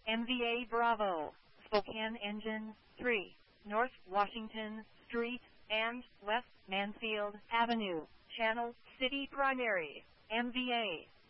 MVA Bravo, Spokane Engine 3, North Washington Street and West Mansfield Avenue, Channel City Primary, MVA.